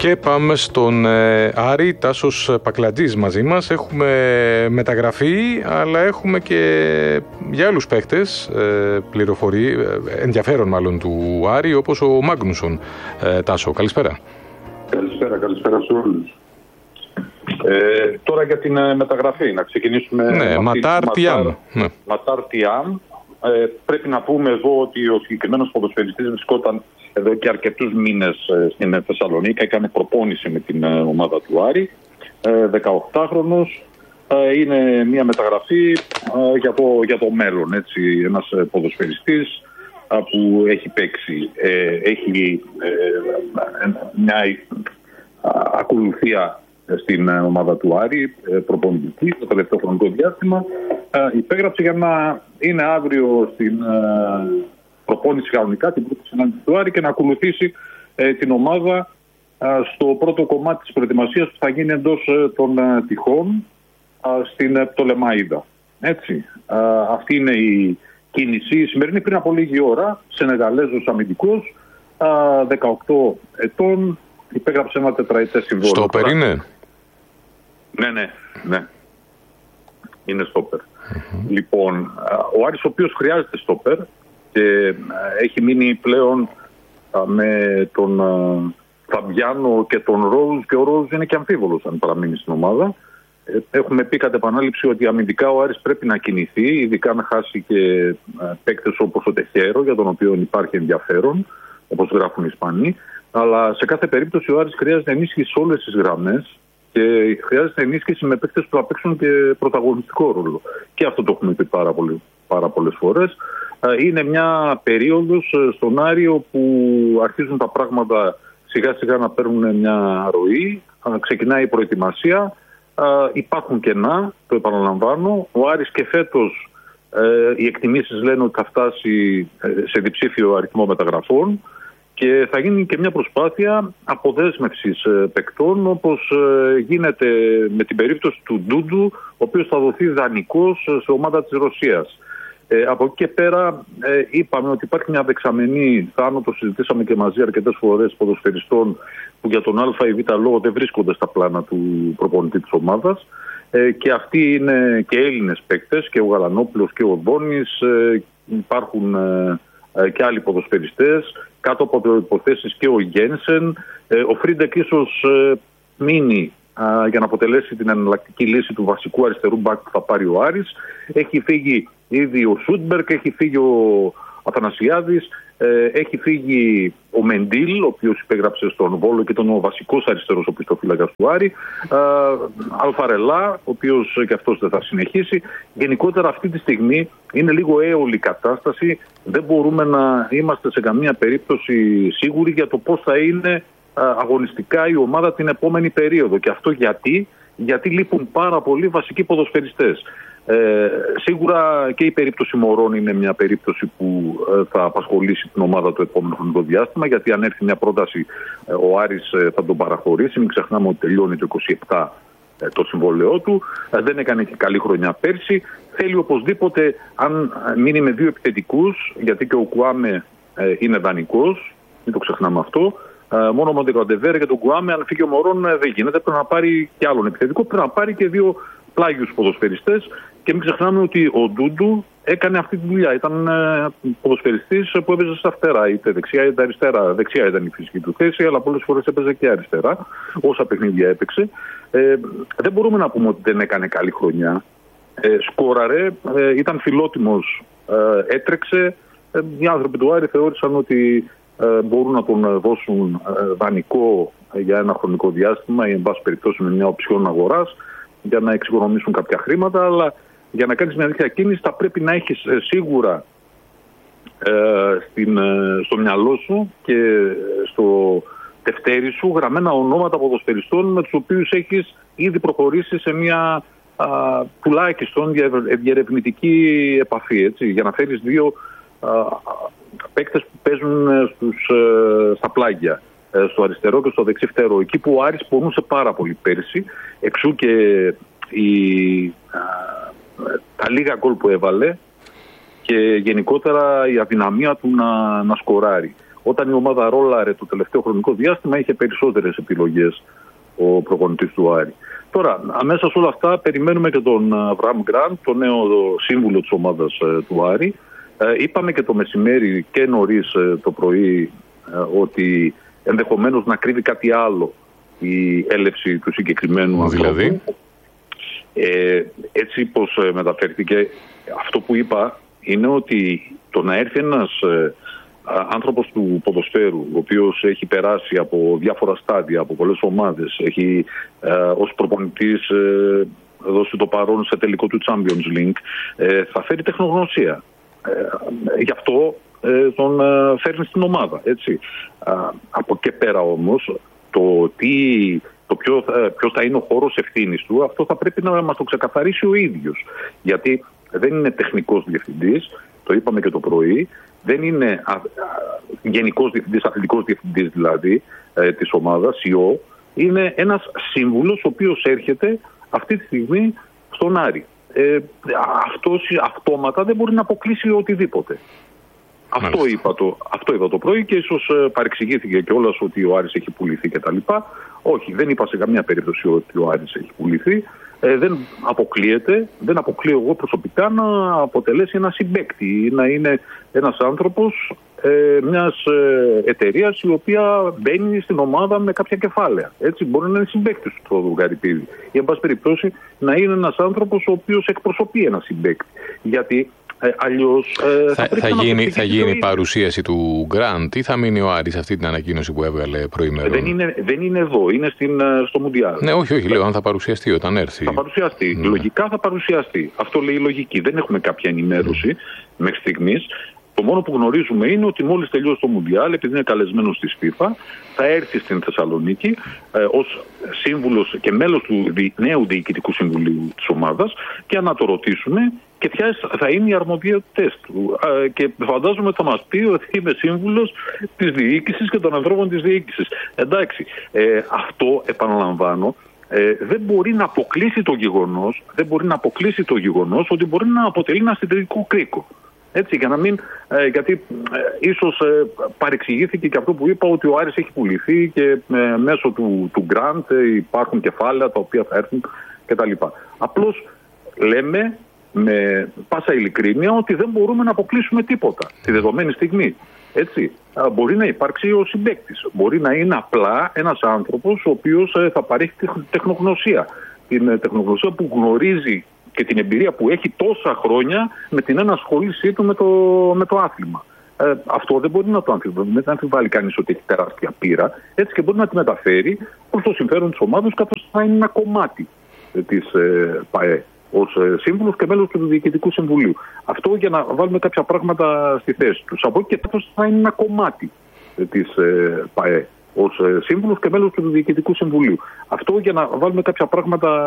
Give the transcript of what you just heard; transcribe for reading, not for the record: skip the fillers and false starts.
Και πάμε στον Άρη. Τάσος Πακλαντζής μαζί μας. Έχουμε μεταγραφή, αλλά έχουμε και για άλλους παίχτες ενδιαφέρον μάλλον του Άρη, όπως ο Μάγνουσον. Τάσο, καλησπέρα. Καλησπέρα σε όλους. Τώρα για την μεταγραφή, να ξεκινήσουμε. Ναι, Ματάρ Τιάμ. Πρέπει να πούμε εδώ ότι ο συγκεκριμένος ποδοσφαιριστής βρισκόταν εδώ και αρκετούς μήνες στην Θεσσαλονίκη. Έκανε προπόνηση με την ομάδα του Άρη. 18χρονος. Είναι μια μεταγραφή για το μέλλον. Έτσι. Ένας ποδοσφαιριστής που έχει παίξει, έχει μια ακολουθία στην ομάδα του Άρη, προπονητική, το τελευταίο χρονικό διάστημα. Υπέγραψε για να είναι αύριο στην προπόνηση κανονικά, την πρώτη συνάντηση του Άρη, και να ακολουθήσει την ομάδα στο πρώτο κομμάτι της προετοιμασίας που θα γίνει εντός των τυχών στην Πτολεμαΐδα. Έτσι. Αυτή είναι η κίνηση. Η σημερινή πριν από λίγη ώρα, Σενεγαλέζος αμυντικός, 18 ετών, υπέγραψε ένα τετραετές συμβόλαιο. Στόπερ είναι? Ναι. Είναι στόπερ. Λοιπόν, ο Άρης, ο οποίος χρειάζεται στόπερ και έχει μείνει πλέον με τον Φαμπιάνο και τον Ρόουζ, και ο Ρόουζ είναι και αμφίβολος αν παραμείνει στην ομάδα. Έχουμε πει κατ' επανάληψη ότι αμυντικά ο Άρης πρέπει να κινηθεί, ειδικά να χάσει και παίκτες όπως ο Τεχέρο, για τον οποίο υπάρχει ενδιαφέρον, όπως γράφουν οι Ισπανοί. Αλλά σε κάθε περίπτωση ο Άρης χρειάζεται ενίσχυση σε όλες τις γραμμές και χρειάζεται ενίσχυση με παίκτες που θα παίξουν και πρωταγωνιστικό ρόλο. Και αυτό το έχουμε πει πάρα πολλές φορές. Είναι μια περίοδος στον Άρη όπου αρχίζουν τα πράγματα σιγά σιγά να παίρνουν μια ροή, ξεκινάει η προετοιμασία, υπάρχουν κενά, το επαναλαμβάνω. Ο Άρης και φέτος οι εκτιμήσεις λένε ότι θα φτάσει σε διψήφιο αριθμό μεταγραφών και θα γίνει και μια προσπάθεια αποδέσμευσης παικτών, όπως γίνεται με την περίπτωση του Ντούντου, ο οποίος θα δοθεί δανεικός σε ομάδα της Ρωσίας. Από εκεί και πέρα είπαμε ότι υπάρχει μια δεξαμενή, το συζητήσαμε και μαζί αρκετές φορές, ποδοσφαιριστών που για τον Α ή Β λόγο δεν βρίσκονται στα πλάνα του προπονητή της ομάδας, και αυτοί είναι και Έλληνες παίκτες, και ο Γαλανόπουλος και ο Ορμπόνης, υπάρχουν και άλλοι ποδοσφαιριστές, κάτω από προϋποθέσεις και ο Γένσεν. Ο Φρίντεκ ίσως μείνει για να αποτελέσει την εναλλακτική λύση του βασικού αριστερού μπακ που θα πάρει ο Άρης. Έχει φύγει ήδη ο Σούντμπερκ, έχει φύγει ο Αθανασιάδης, έχει φύγει ο Μεντίλ, ο οποίος υπέγραψε στον Βόλο και ήταν ο βασικός αριστερός οπισθοφύλακας του Άρη, Αλφαρελά, ο οποίος και αυτός δεν θα συνεχίσει. Γενικότερα αυτή τη στιγμή είναι λίγο έολη κατάσταση. Δεν μπορούμε να είμαστε σε καμία περίπτωση σίγουροι για το πώς θα είναι αγωνιστικά η ομάδα την επόμενη περίοδο. Και αυτό γιατί λείπουν πάρα πολλοί βασικοί ποδοσφαιριστές. Σίγουρα και η περίπτωση Μωρών είναι μια περίπτωση που θα απασχολήσει την ομάδα το επόμενο χρονικό διάστημα, γιατί αν έρθει μια πρόταση ο Άρης θα τον παραχωρήσει. Μην ξεχνάμε ότι τελειώνει το 27 το συμβόλαιό του. Δεν έκανε και καλή χρονιά πέρσι. Θέλει οπωσδήποτε, αν μείνει με δύο επιθετικούς, γιατί και ο Κουάμε είναι δανεικός, μην το ξεχνάμε αυτό. Μόνο ο Μοντεκαντεβέρ και τον Κουάμε, αν φύγει ο Μωρών, δεν γίνεται. Πρέπει να πάρει και άλλον επιθετικό, πρέπει να πάρει και δύο πλάγιους ποδοσφαιριστές. Και μην ξεχνάμε ότι ο Ντούντου έκανε αυτή τη δουλειά. Ήταν ποδοσφαιριστής που έπαιζε στα φτερά, είτε δεξιά είτε αριστερά. Δεξιά ήταν η φυσική του θέση, αλλά πολλές φορές έπαιζε και αριστερά, όσα παιχνίδια έπαιξε. Δεν μπορούμε να πούμε ότι δεν έκανε καλή χρονιά. Σκόραρε, ήταν φιλότιμος, έτρεξε. Οι άνθρωποι του Άρη θεώρησαν ότι μπορούν να τον δώσουν δανεικό για ένα χρονικό διάστημα ή εν πάση περιπτώσει με μια οψιόν αγοράς για να εξοικονομήσουν κάποια χρήματα, αλλά για να κάνεις μια τέτοια κίνηση θα πρέπει να έχεις σίγουρα στο μυαλό σου και στο τευτέρι σου γραμμένα ονόματα ποδοσφαιριστών με τους οποίους έχεις ήδη προχωρήσει σε μια τουλάχιστον διερευνητική επαφή, έτσι, για να φέρεις δύο παίκτες που παίζουν στα πλάγια, στο αριστερό και στο δεξί φτερό, εκεί που ο Άρης πονούσε πάρα πολύ πέρσι, εξού και τα λίγα γκολ που έβαλε και γενικότερα η αδυναμία του να σκοράρει. Όταν η ομάδα ρόλαρε το τελευταίο χρονικό διάστημα, είχε περισσότερες επιλογές ο προπονητής του Άρη. Τώρα, αμέσα σε όλα αυτά, περιμένουμε και τον Αβραάμ Γκραντ, τον νέο σύμβουλο της ομάδας του Άρη. Είπαμε και το μεσημέρι και νωρίς το πρωί ότι ενδεχομένως να κρύβει κάτι άλλο η έλευση του συγκεκριμένου ανθρώπου. Έτσι πως μεταφέρθηκε, αυτό που είπα είναι ότι το να έρθει ένας άνθρωπος του ποδοσφαίρου, ο οποίος έχει περάσει από διάφορα στάδια, από πολλές ομάδες, έχει ως προπονητής δώσει το παρόν σε τελικό του Champions League, θα φέρει τεχνογνωσία. Γι' αυτό τον φέρνει στην ομάδα. Έτσι. Από και πέρα όμως, ποιος θα είναι ο χώρος ευθύνης του, αυτό θα πρέπει να μας το ξεκαθαρίσει ο ίδιος. Γιατί δεν είναι τεχνικός διευθυντής, το είπαμε και το πρωί, δεν είναι γενικός διευθυντής, αθλητικός διευθυντής δηλαδή της ομάδας, CEO, είναι ένας σύμβουλος ο οποίος έρχεται αυτή τη στιγμή στον Άρη. Αυτός αυτόματα δεν μπορεί να αποκλείσει οτιδήποτε. Αυτό είπα το πρωί και ίσως παρεξηγήθηκε κιόλας ότι ο Άρης έχει πουληθεί κτλ. Όχι, δεν είπα σε καμία περίπτωση ότι ο Άρης έχει πουληθεί. Δεν αποκλείω εγώ προσωπικά να αποτελέσει ένα συμπαίκτη, να είναι ένας άνθρωπος μιας εταιρείας η οποία μπαίνει στην ομάδα με κάποια κεφάλαια. Έτσι, μπορεί να είναι συμπαίκτης του Θόδωρου Γαρυπίδη ή εν πάση περιπτώσει να είναι ένας άνθρωπος ο οποίος εκπροσωπεί ένα συμπαίκτη. Γιατί αλλιώς θα γίνει παρουσίαση του Γκραντ ή θα μείνει ο Άρης αυτή την ανακοίνωση που έβγαλε προημερών? Δεν είναι εδώ, είναι στο Μουντιάλ. Ναι, όχι, λέω αν θα παρουσιαστεί όταν έρθει. Θα παρουσιαστεί. Λογικά θα παρουσιαστεί. Αυτό λέει η λογική. Δεν έχουμε κάποια ενημέρωση μέχρι στιγμής. Το μόνο που γνωρίζουμε είναι ότι μόλις τελειώσει το Μουντιάλ, επειδή είναι καλεσμένος της FIFA, θα έρθει στην Θεσσαλονίκη ως σύμβουλος και μέλος του νέου διοικητικού συμβουλίου της ομάδας και να το ρωτήσουμε και ποιες θα είναι οι αρμοδιότητες του. Και φαντάζομαι ότι θα μας πει ότι είμαι σύμβουλος της διοίκησης και των ανθρώπων της διοίκησης. Εντάξει, αυτό επαναλαμβάνω. Δεν μπορεί να αποκλείσει το γεγονός ότι μπορεί να αποτελεί ένα συντηρητικό κρίκο. Έτσι, για να μην, γιατί ίσως παρεξηγήθηκε και αυτό που είπα ότι ο Άρης έχει πουληθεί και μέσω του Γκραντ υπάρχουν κεφάλαια τα οποία θα έρθουν κτλ. Απλώς λέμε με πάσα ειλικρίνεια ότι δεν μπορούμε να αποκλείσουμε τίποτα τη δεδομένη στιγμή. Έτσι. Μπορεί να υπάρξει ο συμπαίκτης. Μπορεί να είναι απλά ένας άνθρωπος ο οποίος θα παρέχει τεχνογνωσία. Την τεχνογνωσία που γνωρίζει και την εμπειρία που έχει τόσα χρόνια με την ενασχόλησή του με το άθλημα. Αυτό δεν μπορεί να το αμφιβάλλει κανείς ότι έχει τεράστια πείρα. Έτσι και μπορεί να τη μεταφέρει προς το συμφέρον της ομάδας, καθώς θα είναι ένα κομμάτι της ΠΑΕ ως σύμβουλος και μέλος του Διοικητικού Συμβουλίου. Αυτό για να βάλουμε κάποια πράγματα στη θέση τους. Από εκεί και τόσο θα είναι ένα κομμάτι της ΠΑΕ ως σύμβουλος και μέλος του Διοικητικού Συμβουλίου. Αυτό για να βάλουμε κάποια πράγματα